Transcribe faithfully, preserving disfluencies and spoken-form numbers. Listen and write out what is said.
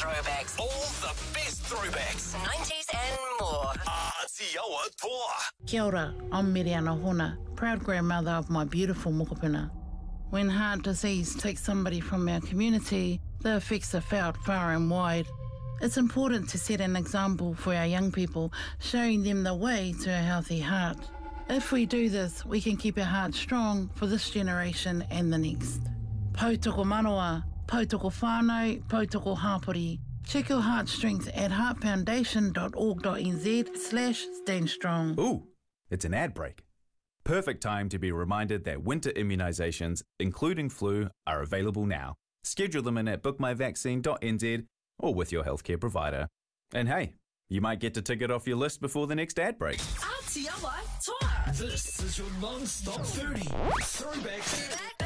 throwbacks. All the best throwbacks. nineties and more. Ātiawa Toa. Kia ora, I'm Miriana Hona, proud grandmother of my beautiful mokopuna. When heart disease takes somebody from our community, the effects are felt far and wide. It's important to set an example for our young people, showing them the way to a healthy heart. If we do this, we can keep our heart strong for this generation and the next. Pautoko manoa, pautoko whānau, pautoko hāpori. Check your heart strength at heartfoundation.org.nz slash stand strong. Ooh, it's an ad break. Perfect time to be reminded that winter immunisations, including flu, are available now. Schedule them in at book my vaccine dot n z or with your healthcare provider. And hey, you might get to tick it off your list before the next ad break. Ātiawa Toa. This is your non-stop thirty. Throwbacks.